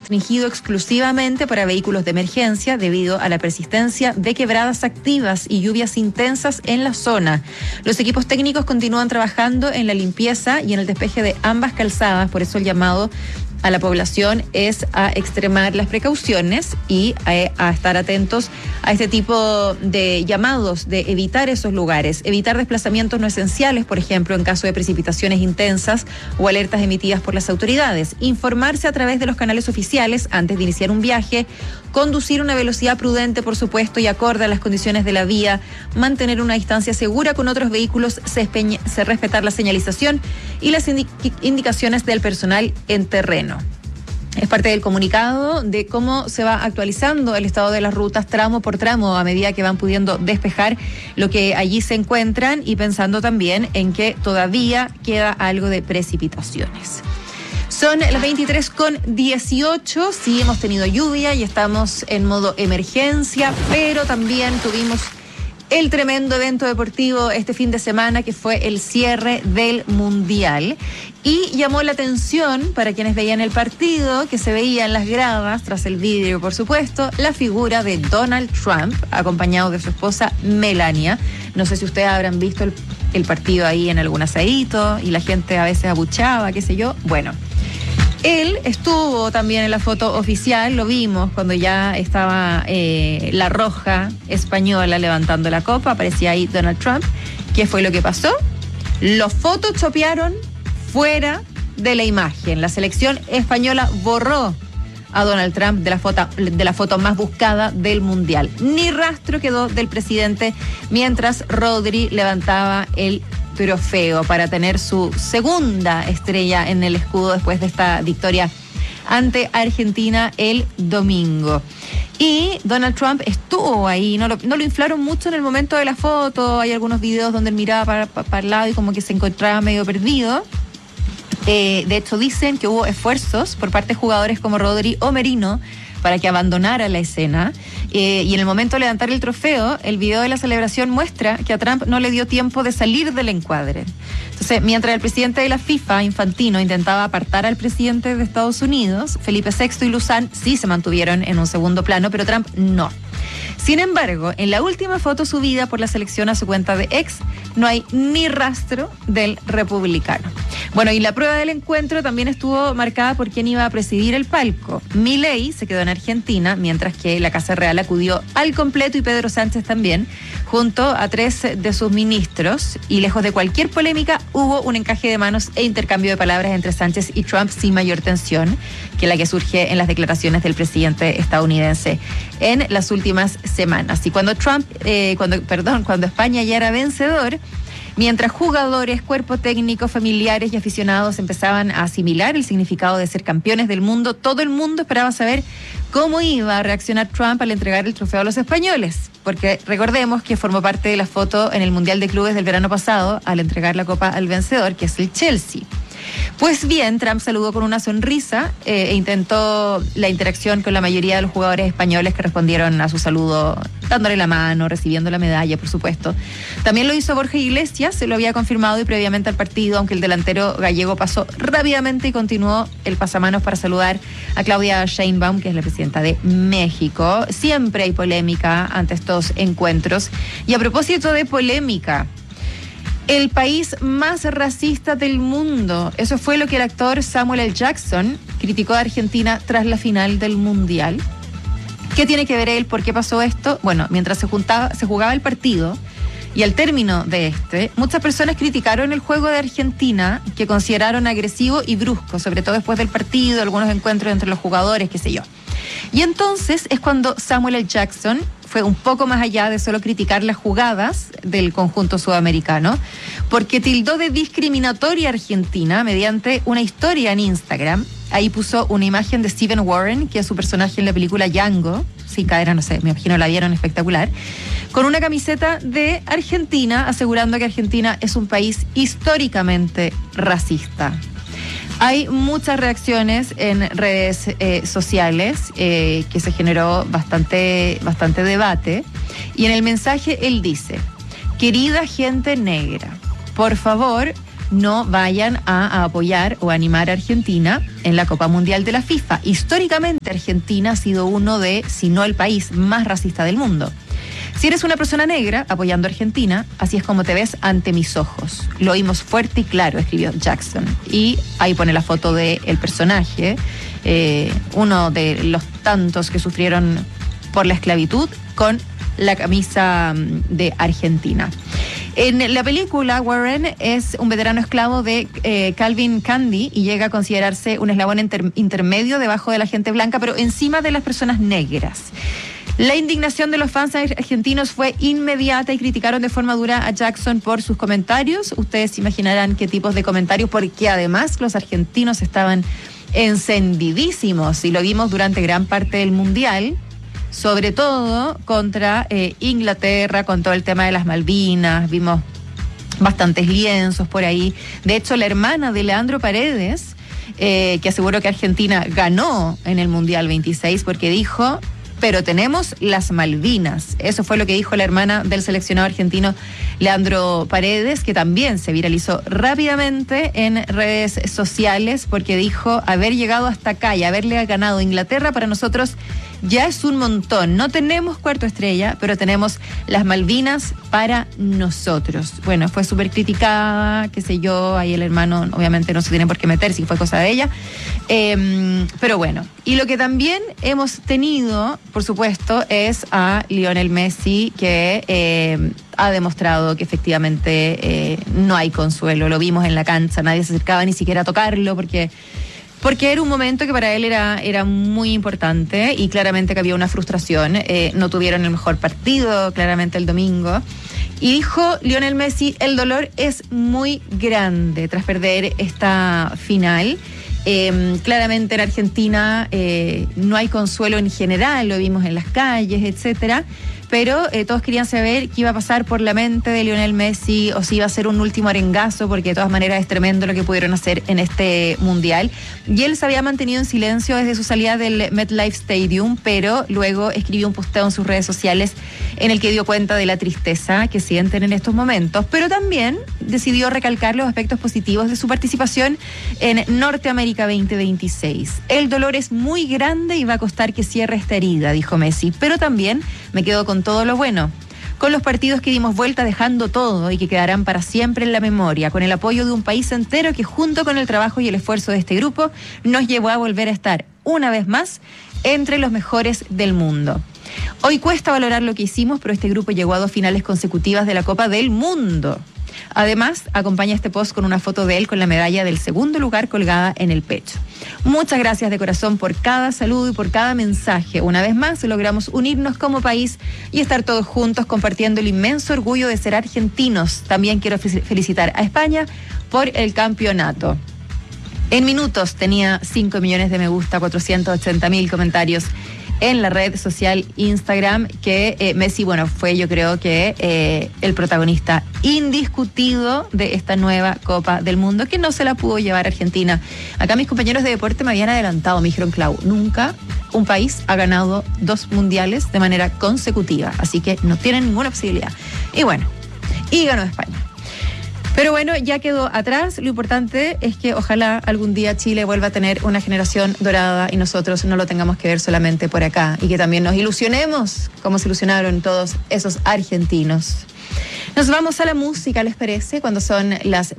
restringido exclusivamente para vehículos de emergencia debido a la persistencia de quebradas activas y lluvias intensas en la zona. Los equipos técnicos continúan trabajando en la limpieza y en el despeje de ambas calzadas, por eso el llamado a la población es a extremar las precauciones y a estar atentos a este tipo de llamados, de evitar esos lugares, evitar desplazamientos no esenciales, por ejemplo, en caso de precipitaciones intensas o alertas emitidas por las autoridades, informarse a través de los canales oficiales antes de iniciar un viaje, conducir a una velocidad prudente, por supuesto, y acorde a las condiciones de la vía, mantener una distancia segura con otros vehículos, respetar la señalización y las indicaciones del personal en terreno. Es parte del comunicado de cómo se va actualizando el estado de las rutas tramo por tramo a medida que van pudiendo despejar lo que allí se encuentran y pensando también en que todavía queda algo de precipitaciones. Son las 23:18, sí hemos tenido lluvia y estamos en modo emergencia, pero también tuvimos el tremendo evento deportivo este fin de semana que fue el cierre del Mundial y llamó la atención para quienes veían el partido que se veía en las gradas, tras el vidrio por supuesto, la figura de Donald Trump acompañado de su esposa Melania. No sé si ustedes habrán visto el partido ahí en algún asadito y la gente a veces abuchaba, qué sé yo. Bueno, él estuvo también en la foto oficial, lo vimos cuando ya estaba la roja española levantando la copa, aparecía ahí Donald Trump. ¿Qué fue lo que pasó? Los photoshopearon fuera de la imagen. La selección española borró a Donald Trump de la foto más buscada del Mundial. Ni rastro quedó del presidente mientras Rodri levantaba el trofeo para tener su segunda estrella en el escudo después de esta victoria ante Argentina el domingo. Y Donald Trump estuvo ahí, no lo inflaron mucho en el momento de la foto, hay algunos videos donde él miraba para el lado y como que se encontraba medio perdido. De hecho dicen que hubo esfuerzos por parte de jugadores como Rodri o Merino para que abandonara la escena, y en el momento de levantar el trofeo, el video de la celebración muestra que a Trump no le dio tiempo de salir del encuadre. Entonces, mientras el presidente de la FIFA, Infantino, intentaba apartar al presidente de Estados Unidos, Felipe VI y Luzán sí se mantuvieron en un segundo plano, pero Trump no. Sin embargo, en la última foto subida por la selección a su cuenta de X, no hay ni rastro del republicano. Bueno, y la prueba del encuentro también estuvo marcada por quién iba a presidir el palco. Milei se quedó en Argentina, mientras que la Casa Real acudió al completo y Pedro Sánchez también, junto a 3 de sus ministros, y lejos de cualquier polémica, hubo un encaje de manos e intercambio de palabras entre Sánchez y Trump sin mayor tensión que la que surge en las declaraciones del presidente estadounidense en las últimas semanas. Y cuando España ya era vencedor, mientras jugadores, cuerpo técnico, familiares y aficionados empezaban a asimilar el significado de ser campeones del mundo, todo el mundo esperaba saber cómo iba a reaccionar Trump al entregar el trofeo a los españoles, porque recordemos que formó parte de la foto en el Mundial de Clubes del verano pasado al entregar la copa al vencedor, que es el Chelsea. Pues bien, Trump saludó con una sonrisa e intentó la interacción con la mayoría de los jugadores españoles que respondieron a su saludo, dándole la mano, recibiendo la medalla, por supuesto. También lo hizo Borja Iglesias, se lo había confirmado y previamente al partido, aunque el delantero gallego pasó rápidamente y continuó el pasamanos para saludar a Claudia Sheinbaum, que es la presidenta de México. Siempre hay polémica ante estos encuentros. Y a propósito de polémica, el país más racista del mundo. Eso fue lo que el actor Samuel L. Jackson criticó a Argentina tras la final del Mundial. ¿Qué tiene que ver él? ¿Por qué pasó esto? Bueno, mientras se jugaba el partido y al término de muchas personas criticaron el juego de Argentina, que consideraron agresivo y brusco, sobre todo después del partido, algunos encuentros entre los jugadores, qué sé yo. Y entonces es cuando Samuel L. Jackson fue un poco más allá de solo criticar las jugadas del conjunto sudamericano, porque tildó de discriminatoria a Argentina mediante una historia en Instagram. Ahí puso una imagen de Stephen Warren, que es su personaje en la película Django, sí, cadera, no sé, me imagino la vieron, espectacular, con una camiseta de Argentina, asegurando que Argentina es un país históricamente racista. Hay muchas reacciones en redes sociales, que se generó bastante debate, y en el mensaje él dice: querida gente negra, por favor, no vayan a apoyar o animar a Argentina en la Copa Mundial de la FIFA. Históricamente Argentina ha sido uno de, si no el país más racista del mundo. Si eres una persona negra apoyando a Argentina, así es como te ves ante mis ojos. Lo oímos fuerte y claro, escribió Jackson. Y ahí pone la foto del personaje, uno de los tantos que sufrieron por la esclavitud, con la camisa de Argentina. En la película, Warren es un veterano esclavo de Calvin Candy y llega a considerarse un eslabón intermedio debajo de la gente blanca, pero encima de las personas negras. La indignación de los fans argentinos fue inmediata y criticaron de forma dura a Jackson por sus comentarios. Ustedes se imaginarán qué tipos de comentarios, porque además los argentinos estaban encendidísimos y lo vimos durante gran parte del Mundial, sobre todo contra Inglaterra, con todo el tema de las Malvinas. Vimos bastantes lienzos por ahí. De hecho, la hermana de Leandro Paredes, que aseguró que Argentina ganó en el Mundial 26, porque dijo: pero tenemos las Malvinas. Eso fue lo que dijo la hermana del seleccionado argentino Leandro Paredes, que también se viralizó rápidamente en redes sociales, porque dijo: haber llegado hasta acá y haberle ganado a Inglaterra para nosotros ya es un montón. No tenemos cuarto estrella, pero tenemos las Malvinas para nosotros. Bueno, fue súper criticada, qué sé yo, ahí el hermano obviamente no se tiene por qué meter si fue cosa de ella. Pero bueno, y lo que también hemos tenido, por supuesto, es a Lionel Messi, que ha demostrado que efectivamente no hay consuelo. Lo vimos en la cancha, nadie se acercaba ni siquiera a tocarlo, porque era un momento que para él era muy importante, y claramente que había una frustración. No tuvieron el mejor partido, claramente, el domingo. Y dijo Lionel Messi: el dolor es muy grande tras perder esta final. Claramente en Argentina no hay consuelo en general, lo vimos en las calles, etcétera. Pero todos querían saber qué iba a pasar por la mente de Lionel Messi, o si iba a ser un último arengazo, porque de todas maneras es tremendo lo que pudieron hacer en este Mundial. Y él se había mantenido en silencio desde su salida del MetLife Stadium, pero luego escribió un posteo en sus redes sociales en el que dio cuenta de la tristeza que sienten en estos momentos, pero también decidió recalcar los aspectos positivos de su participación en Norteamérica 2026. El dolor es muy grande y va a costar que cierre esta herida, dijo Messi, pero también me quedo con todo lo bueno, con los partidos que dimos vuelta dejando todo y que quedarán para siempre en la memoria, con el apoyo de un país entero que, junto con el trabajo y el esfuerzo de este grupo, nos llevó a volver a estar una vez más entre los mejores del mundo. Hoy cuesta valorar lo que hicimos, pero este grupo llegó a 2 finales consecutivas de la Copa del Mundo. Además, acompaña este post con una foto de él con la medalla del segundo lugar colgada en el pecho. Muchas gracias de corazón por cada saludo y por cada mensaje. Una vez más logramos unirnos como país y estar todos juntos compartiendo el inmenso orgullo de ser argentinos. También quiero felicitar a España por el campeonato. En minutos tenía 5 millones de me gusta, 480.000 comentarios en la red social Instagram, que Messi, bueno, fue, yo creo que el protagonista indiscutido de esta nueva Copa del Mundo, que no se la pudo llevar Argentina. Acá mis compañeros de deporte me habían adelantado, me dijeron: Clau, nunca un país ha ganado 2 mundiales de manera consecutiva, así que no tienen ninguna posibilidad. Y bueno, y ganó España. Pero bueno, ya quedó atrás. Lo importante es que ojalá algún día Chile vuelva a tener una generación dorada y nosotros no lo tengamos que ver solamente por acá, y que también nos ilusionemos como se ilusionaron todos esos argentinos. Nos vamos a la música, ¿les parece? Cuando son las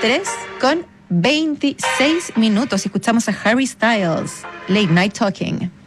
23:26 y escuchamos a Harry Styles, Late Night Talking.